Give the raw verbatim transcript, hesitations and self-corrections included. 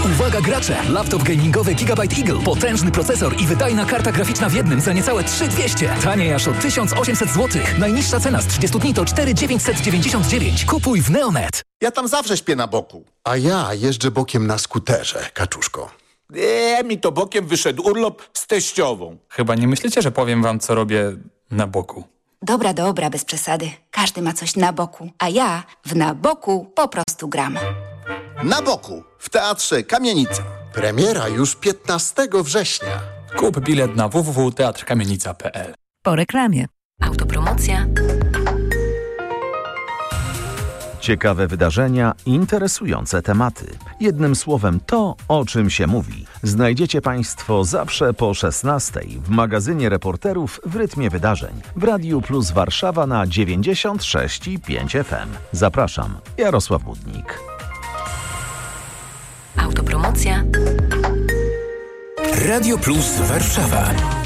Uwaga gracze! Laptop gamingowy Gigabyte Eagle. Potężny procesor i wydajna karta graficzna w jednym za niecałe trzy tysiące dwieście. Taniej aż o tysiąc osiemset złotych. Najniższa cena z trzydziestu dni to cztery tysiące dziewięćset dziewięćdziesiąt dziewięć. Kupuj w Neonet. Ja tam zawsze śpię na boku. A ja jeżdżę bokiem na skuterze, kaczuszko. Eee, mi to bokiem wyszedł urlop z teściową. Chyba nie myślicie, że powiem wam, co robię na boku. Dobra, dobra, bez przesady. Każdy ma coś na boku, a ja w na boku po prostu gram. Na boku, w Teatrze Kamienica. Premiera już piętnastego września. Kup bilet na w w w kropka teatr kamienica kropka p l. Po reklamie. Autopromocja. Ciekawe wydarzenia, interesujące tematy. Jednym słowem to, o czym się mówi. Znajdziecie Państwo zawsze po szesnastej w magazynie reporterów w rytmie wydarzeń. W Radiu Plus Warszawa na dziewięćdziesiąt sześć i pięć F M. Zapraszam, Jarosław Budnik. Autopromocja. Radio Plus Warszawa.